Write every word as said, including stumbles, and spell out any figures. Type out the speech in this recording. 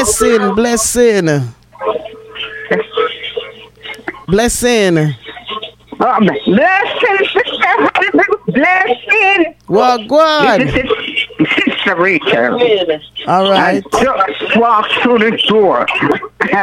Blessing, blessing. Blessing. Um, blessing, sister. Blessing. What, what? This is Sister Rachel. All right. I just walked through the door.